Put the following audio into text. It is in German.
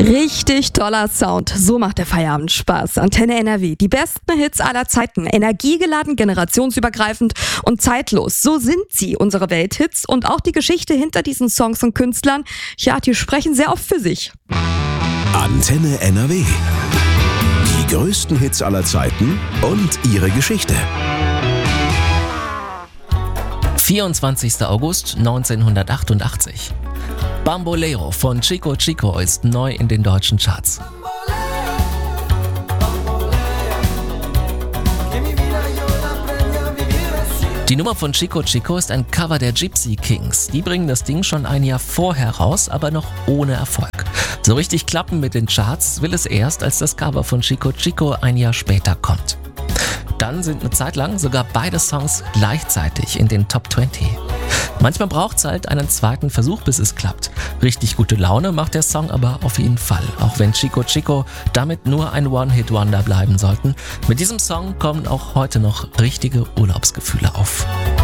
Richtig toller Sound. So macht der Feierabend Spaß. Antenne NRW. Die besten Hits aller Zeiten. Energiegeladen, generationsübergreifend und zeitlos. So sind sie, unsere Welthits. Und auch die Geschichte hinter diesen Songs und Künstlern, ja, die sprechen sehr oft für sich. Antenne NRW. Die größten Hits aller Zeiten und ihre Geschichte. 24. August 1988. Bamboleo von Chico Chico ist neu in den deutschen Charts. Die Nummer von Chico Chico ist ein Cover der Gypsy Kings. Die bringen das Ding schon ein Jahr vorher raus, aber noch ohne Erfolg. So richtig klappen mit den Charts will es erst, als das Cover von Chico Chico ein Jahr später kommt. Dann sind eine Zeit lang sogar beide Songs gleichzeitig in den Top 20. Manchmal braucht es halt einen zweiten Versuch, bis es klappt. Richtig gute Laune macht der Song aber auf jeden Fall, auch wenn Chico Chico damit nur ein One-Hit-Wonder bleiben sollten. Mit diesem Song kommen auch heute noch richtige Urlaubsgefühle auf.